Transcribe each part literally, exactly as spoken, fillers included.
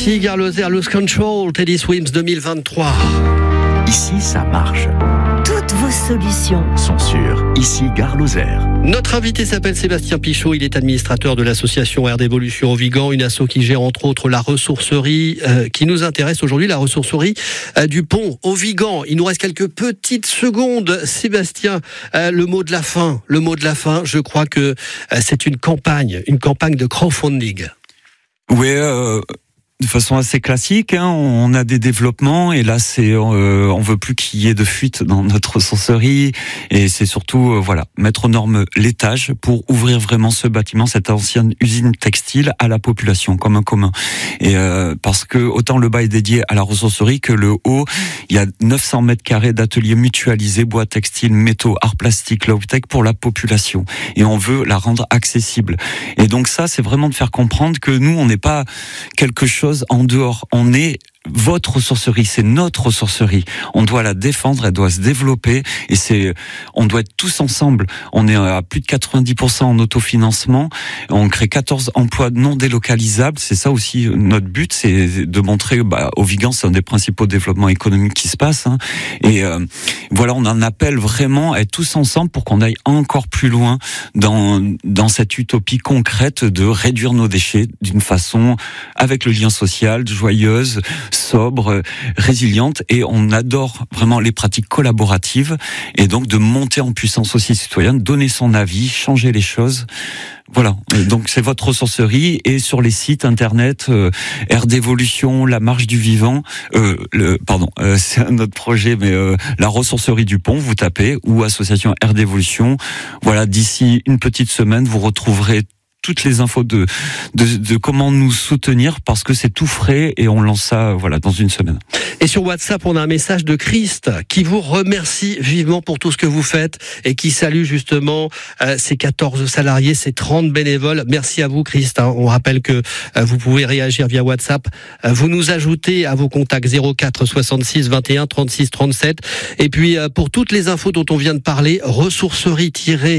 Ici, Gare Lozère, Lose Control, Teddy Swims deux mille vingt-trois. Ici, ça marche. Toutes vos solutions Sont sûres. Ici, Gare Lozère. Notre invité s'appelle Sébastien Pichot, il est administrateur de l'association Air d'Évolution au Vigan, une asso qui gère entre autres la ressourcerie euh, qui nous intéresse aujourd'hui, la ressourcerie euh, du Pont au Vigan. Il nous reste quelques petites secondes. Sébastien, euh, le mot de la fin, le mot de la fin, je crois que euh, c'est une campagne, une campagne de crowdfunding. Oui, euh, de façon assez classique, hein, on a des développements et là c'est, euh, on veut plus qu'il y ait de fuite dans notre ressourcerie et c'est surtout euh, voilà mettre aux normes l'étage pour ouvrir vraiment ce bâtiment, cette ancienne usine textile à la population comme un commun. Et euh, parce que autant le bas est dédié à la ressourcerie que le haut, il y a neuf cents mètres carrés d'ateliers mutualisés, bois, textile, métaux, arts plastiques, low-tech pour la population et on veut la rendre accessible. Et donc ça c'est vraiment de faire comprendre que nous on n'est pas quelque chose en dehors, on est votre ressourcerie, c'est notre ressourcerie. On doit la défendre, elle doit se développer et c'est, on doit être tous ensemble. On est à plus de quatre-vingt-dix pour cent en autofinancement. On crée quatorze emplois non délocalisables. C'est ça aussi notre but, c'est de montrer, bah, au Vigan, c'est un des principaux développements économiques qui se passe. Hein. Et euh, voilà, on en appelle vraiment à être tous ensemble pour qu'on aille encore plus loin dans dans cette utopie concrète de réduire nos déchets d'une façon avec le lien social, joyeuse, sobre, résiliente, et on adore vraiment les pratiques collaboratives et donc de monter en puissance aussi citoyenne, donner son avis, changer les choses. Voilà, donc c'est votre ressourcerie et sur les sites internet euh, Air d'Évolution, la Marche du Vivant, euh, le, pardon, euh, c'est un autre projet, mais euh, la ressourcerie du Pont, vous tapez, ou association Air d'Évolution. Voilà, d'ici une petite semaine, vous retrouverez toutes les infos de, de, de comment nous soutenir parce que c'est tout frais et on lance ça voilà dans une semaine. Et sur WhatsApp, on a un message de Christ qui vous remercie vivement pour tout ce que vous faites et qui salue justement euh, ces quatorze salariés, ces trente bénévoles. Merci à vous, Christ. Hein. On rappelle que euh, vous pouvez réagir via WhatsApp. Euh, vous nous ajoutez à vos contacts zéro quatre soixante-six vingt et un trente-six trente-sept. Et puis euh, pour toutes les infos dont on vient de parler, ressourcerie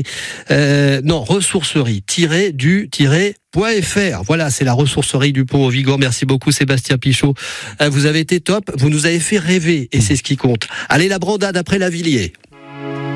euh, non ressourcerie du .fr. Voilà, c'est la ressourcerie du Pont au Vigan. Merci beaucoup Sébastien Pichot. Vous avez été top, vous nous avez fait rêver et c'est ce qui compte. Allez, la brandade après Lavilliers.